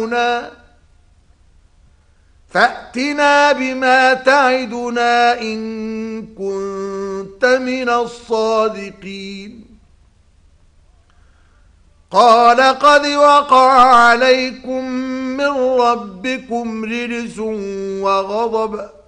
فأتنا بما تعدنا إن كنت من الصادقين. قال قد وقع عليكم من ربكم رجس وغضب